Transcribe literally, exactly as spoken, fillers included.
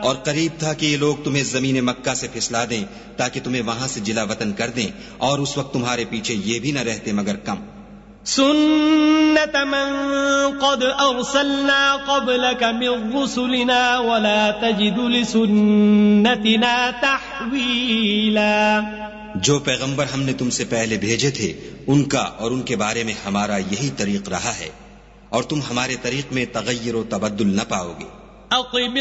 और करीब था कि ये लोग तुम्हें जमीन मक्का से फिसला दें ताकि तुम्हें वहां से जिला वतन कर दें, और उस वक्त तुम्हारे पीछे ये भी न रहते मगर कम। सुन्नत मन क़द अरसलना क़ब्लक मिन रुसुलिना वला तजिदु लिसुन्नतिना तहवीला। जो पैगंबर हमने तुमसे पहले भेजे थे उनका और उनके बारे में हमारा यही तरीक रहा है, और तुम हमारे तरीक में तगय्युर व तबद्दुल न पाओगे।